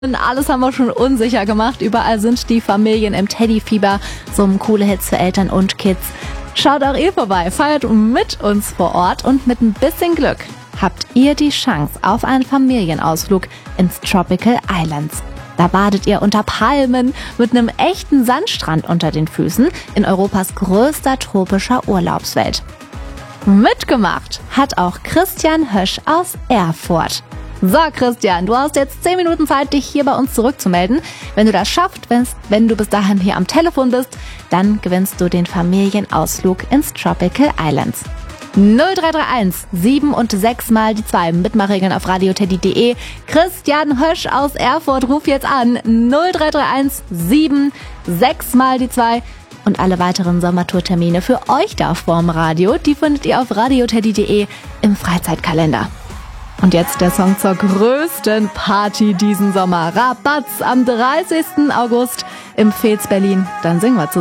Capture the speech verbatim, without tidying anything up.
Alles haben wir schon unsicher gemacht. Überall sind die Familien im Teddyfieber. So coole Hits für Eltern und Kids. Schaut auch ihr vorbei, feiert mit uns vor Ort und mit ein bisschen Glück habt ihr die Chance auf einen Familienausflug ins Tropical Islands. Da badet ihr unter Palmen mit einem echten Sandstrand unter den Füßen in Europas größter tropischer Urlaubswelt. Mitgemacht hat auch Christian Hösch aus Erfurt. So, Christian, du hast jetzt zehn Minuten Zeit, dich hier bei uns zurückzumelden. Wenn du das schaffst, wenn, wenn du bis dahin hier am Telefon bist, dann gewinnst du den Familienausflug ins Tropical Islands. null drei drei eins sieben und sechs mal die zwei. Mitmachregeln auf radioteddy punkt de. Christian Hösch aus Erfurt, ruf jetzt an. null drei drei eins sieben sechs mal die zwei. Und alle weiteren Sommertourtermine für euch da vorm Radio, die findet ihr auf radioteddy punkt de im Freizeitkalender. Und jetzt der Song zur größten Party diesen Sommer. Rabatz am dreißigsten August im Fez Berlin. Dann singen wir zusammen.